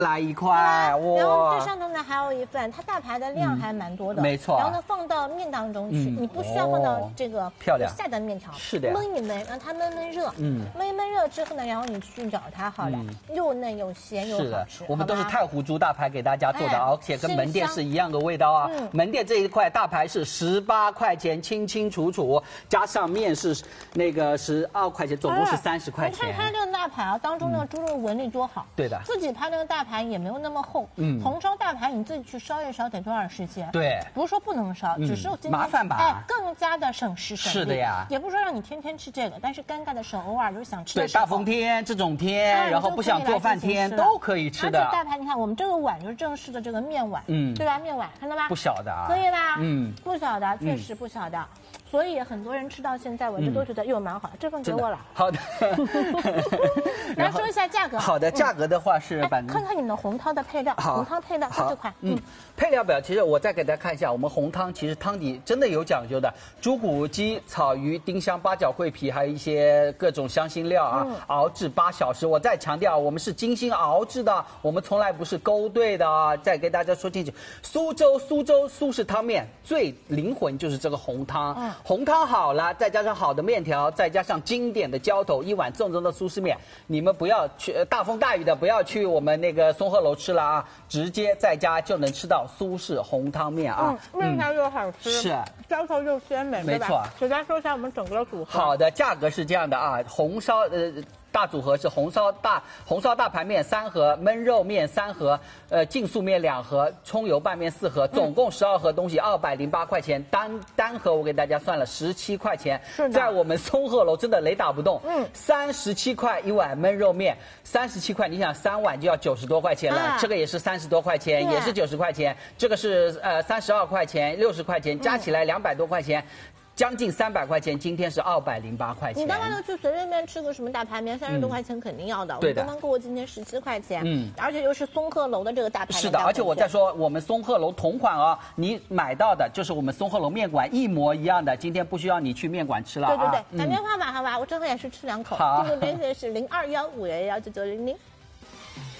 来一块， 哇！然后哇！ 这上头呢还有一份，它大排的量还蛮多的， 没错。 然后呢放到面当中去，你不需要放到这个漂亮下的面条， 是的， 焖一焖，让它焖热，焖一焖热之后呢，然后你去找它好了，又嫩又鲜又好吃。 我们都是太湖猪大排给大家做的，而且跟门店是一样的味道啊。门店这一块大排是18块钱，清清楚楚，加上面是那个12块钱，总共是30块钱。 你看它这个大排啊，当中那个猪肉纹理多好。 对的。 自己拍那个大排也没有那么厚，红烧大排你自己去烧一烧得多少时间？ 对， 不是说不能烧，只是麻烦吧， 更加的省时省力。 是的呀， 也不是说让你天天吃这个，但是尴尬的时候偶尔就是想吃的时候，对，大风天这种天，然后不想做饭天都可以吃的。 而且大排，你看我们这个碗就是正式的这个面碗，对吧？面碗看到吧？ 不小的啊， 可以吧？不小的，确实不小的。所以很多人吃到现在为止都觉得又蛮好的，这份给我了。 好的。 来说一下价格。 好的，价格的话是看看你们的红汤的配料，红汤配料就这款。 配料表其实我再给大家看一下，我们红汤其实汤底真的有讲究的，猪骨鸡、草鱼、丁香、八角、桂皮，还有一些各种香辛料啊，熬制8小时。我再强调，我们是精心熬制的，我们从来不是勾兑的啊。再给大家说清楚，苏州苏式汤面最灵魂就是这个红汤。红汤好了，再加上好的面条，再加上经典的浇头，一碗正宗的苏式面，你们不要去大风大雨的不要去我们那个松鹤楼吃了啊，直接在家就能吃到苏式红汤面啊。 面条又好吃， 是浇头又鲜美， 没错。 给大家说一下我们整个的组合。 好的，价格是这样的啊，红烧大组合是红烧大排面3盒，焖肉面3盒，净素面2盒，葱油拌面4盒，总共12盒东西，208块钱。单盒我给大家算了17块钱，在我们松鹤楼真的雷打不动，37块一碗焖肉面，37块，你想3碗就要90多块钱了，这个也是30多块钱，也是90块钱，这个是32块钱，60块钱，加起来200多块钱。将近300块钱，今天是208块钱。 你到外头去随便便吃个什么大排面，30多块钱肯定要的。 对的。 我刚刚给我今天17块钱，而且又是松鹤楼的这个大排面。 是的，而且我再说，我们松鹤楼同款啊，你买到的就是我们松鹤楼面馆一模一样的。今天不需要你去面馆吃了啊。 对，打电话吧，好吧，我正好也是吃2口。 好。 这个联系是0215119900。